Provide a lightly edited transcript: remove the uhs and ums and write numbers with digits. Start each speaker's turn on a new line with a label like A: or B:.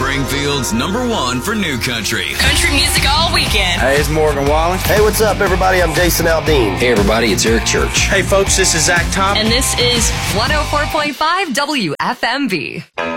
A: Springfield's #1 for new country.
B: Country music all weekend.
C: Hey, it's Morgan Wallen.
D: Hey, what's up, everybody? I'm Jason Aldean.
E: Hey, everybody, it's Eric Church.
C: Hey, folks, this is Zach Thompson.
B: And this is 104.5 WFMV.